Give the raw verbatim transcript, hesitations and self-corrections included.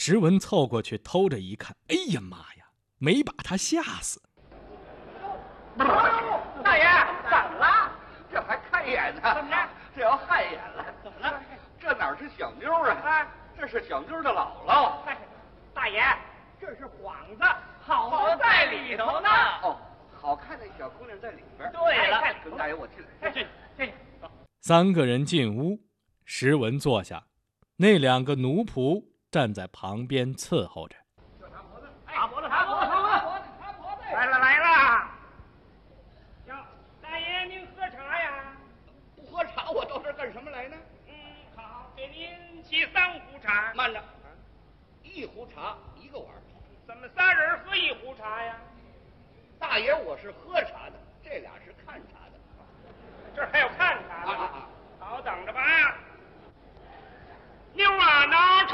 石文凑过去偷着一看，哎呀妈呀，没把他吓死。 大爷，怎么了？这还看眼呢？怎么着？这要害眼了？怎么了？这哪是小妞啊？啊，这是小妞的姥姥。 大爷，这是幌子，好的在里头呢。 哦，好看的小姑娘在里边。 对了， 跟大爷我进来。 进进。 三个人进屋，石文坐下，那两个奴仆站在旁边伺候着。 擦脖子，擦脖子，擦脖子，擦脖子！来了来了。哟，大爷您喝茶呀？ 不喝茶，我到这儿干什么来呢？ 嗯，好，给您沏三壶茶。 慢着，一壶茶一个碗。 怎么仨人喝一壶茶呀？ 大爷，我是喝茶的，这俩是看茶的。 这儿还有看茶的。 啊啊啊！ 好，等着吧。妞啊，拿茶。